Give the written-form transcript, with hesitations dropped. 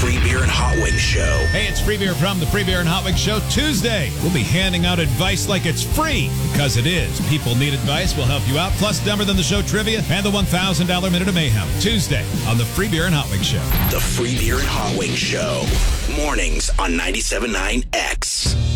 Free Beer and Hot Wings Show. Hey, it's Free Beer from the Free Beer and Hot Wings Show. Tuesday, we'll be handing out advice like it's free, because it is. People need advice. We'll help you out. Plus, Dumber Than the Show trivia and the $1,000 Minute of Mayhem. Tuesday on the Free Beer and Hot Wings Show. The Free Beer and Hot Wings Show. Mornings on 97.9 X.